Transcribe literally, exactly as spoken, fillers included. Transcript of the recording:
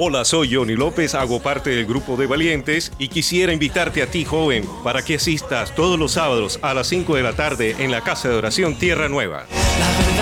Hola, soy Johnny López, hago parte del grupo de Valientes y quisiera invitarte a ti, joven, para que asistas todos los sábados a las cinco de la tarde en la Casa de Oración Tierra Nueva.